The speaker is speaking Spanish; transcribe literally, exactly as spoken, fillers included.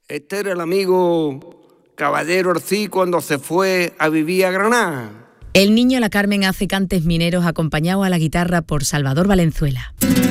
Este era el amigo Caballero Orcí cuando se fue a vivir a Granada. El niño La Carmen hace cantes mineros acompañado a la guitarra por Salvador Valenzuela.